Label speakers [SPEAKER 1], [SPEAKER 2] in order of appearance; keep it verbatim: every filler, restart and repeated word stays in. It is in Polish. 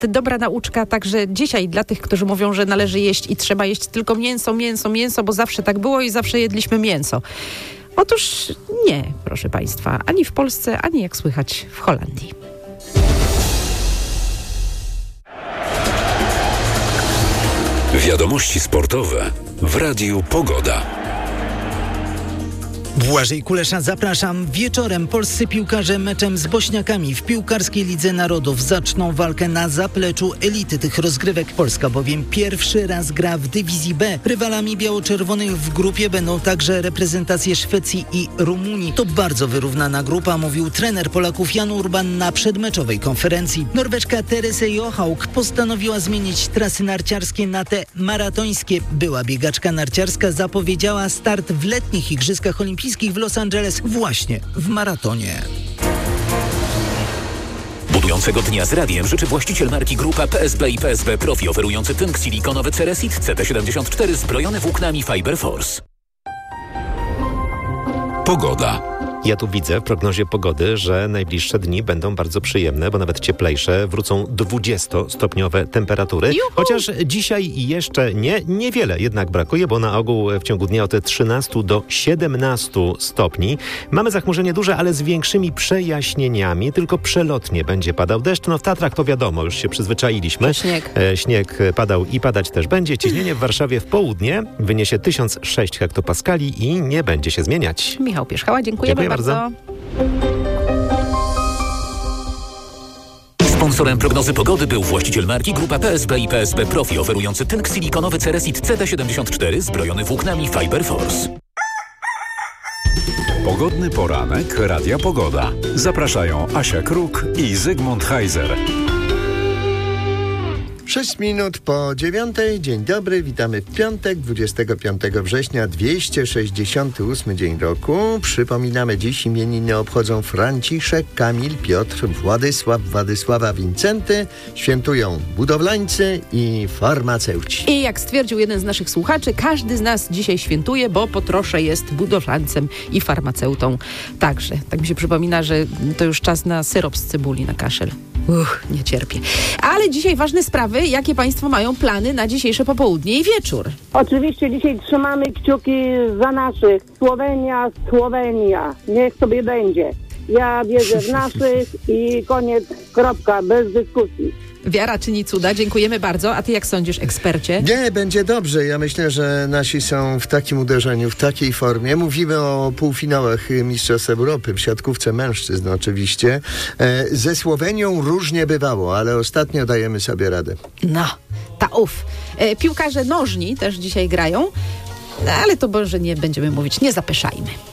[SPEAKER 1] dobra nauczka także dzisiaj dla tych, którzy mówią, że należy jeść i trzeba jeść tylko mięso, mięso, mięso, bo zawsze tak było i zawsze jedliśmy mięso. Otóż nie, proszę Państwa, ani w Polsce, ani jak słychać w Holandii.
[SPEAKER 2] Wiadomości sportowe w Radiu Pogoda.
[SPEAKER 3] Błażej Kulesza, zapraszam. Wieczorem polscy piłkarze meczem z Bośniakami w piłkarskiej Lidze Narodów zaczną walkę na zapleczu elity tych rozgrywek. Polska bowiem pierwszy raz gra w dywizji B. Rywalami biało-czerwonych w grupie będą także reprezentacje Szwecji i Rumunii. To bardzo wyrównana grupa, mówił trener Polaków Jan Urban na przedmeczowej konferencji. Norweczka Therese Johaug postanowiła zmienić trasy narciarskie na te maratońskie. Była biegaczka narciarska zapowiedziała start w letnich Igrzyskach Olimpijskich w Los Angeles właśnie w maratonie.
[SPEAKER 4] Budującego dnia z radiem życzy właściciel marki Grupa P S B i P S B Profi oferujący tynk silikonowy Ceresit C T siedemdziesiąt cztery zbrojony włóknami Fiber Force.
[SPEAKER 2] Pogoda.
[SPEAKER 5] Ja tu widzę w prognozie pogody, że najbliższe dni będą bardzo przyjemne, bo nawet cieplejsze. Wrócą dwudziestostopniowe temperatury.
[SPEAKER 1] Juhu!
[SPEAKER 5] Chociaż dzisiaj jeszcze nie, niewiele jednak brakuje, bo na ogół w ciągu dnia od trzynastu do siedemnastu stopni. Mamy zachmurzenie duże, ale z większymi przejaśnieniami. Tylko przelotnie będzie padał deszcz. No w Tatrach to wiadomo, już się przyzwyczailiśmy.
[SPEAKER 1] Śnieg.
[SPEAKER 5] E, śnieg padał i padać też będzie. Ciśnienie w Warszawie w południe wyniesie tysiąc sześć hektopaskali i nie będzie się zmieniać.
[SPEAKER 1] Michał Pierzchała, dziękujemy
[SPEAKER 5] Dziękuję
[SPEAKER 1] bardzo.
[SPEAKER 5] bardzo.
[SPEAKER 4] Sponsorem prognozy pogody był właściciel marki Grupa P S B i P S B Profi oferujący tynk silikonowy Ceresit C T siedemdziesiąt cztery zbrojony włóknami Fiber Force.
[SPEAKER 2] Pogodny poranek Radia Pogoda. Zapraszają Asia Kruk i Zygmunt Heiser.
[SPEAKER 6] Sześć minut po dziewiątej. Dzień dobry, witamy w piątek, dwudziestego piątego września, dwieście sześćdziesiąty ósmy dzień roku. Przypominamy, dziś imieniny obchodzą Franciszek, Kamil, Piotr, Władysław, Władysława, Wincenty. Świętują budowlańcy i farmaceuci.
[SPEAKER 1] I jak stwierdził jeden z naszych słuchaczy, każdy z nas dzisiaj świętuje, bo po trosze jest budowlańcem i farmaceutą także. Tak mi się przypomina, że to już czas na syrop z cebuli na kaszel. Uch, nie cierpię. Ale dzisiaj ważne sprawy. Jakie Państwo mają plany na dzisiejsze popołudnie i wieczór?
[SPEAKER 7] Oczywiście dzisiaj trzymamy kciuki za naszych. Słowenia, Słowenia. Niech sobie będzie. Ja wierzę w naszych i koniec, kropka, bez dyskusji.
[SPEAKER 1] Wiara czyni cuda. Dziękujemy bardzo. A ty jak sądzisz, ekspercie?
[SPEAKER 6] Nie, będzie dobrze. Ja myślę, że nasi są w takim uderzeniu, w takiej formie. Mówimy o półfinałach Mistrzostw Europy w siatkówce mężczyzn oczywiście. E, ze Słowenią różnie bywało, ale ostatnio dajemy sobie radę.
[SPEAKER 1] No, ta uf. E, piłkarze nożni też dzisiaj grają, ale to może nie będziemy mówić, nie zapeszajmy.